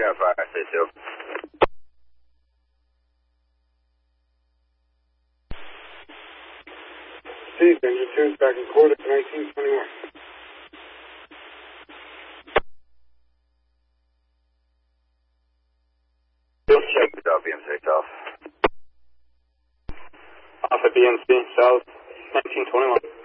verify, I say so. Engine 2 is back in court at 1921. Check the BMC off. Alpha BNC, south, 1921.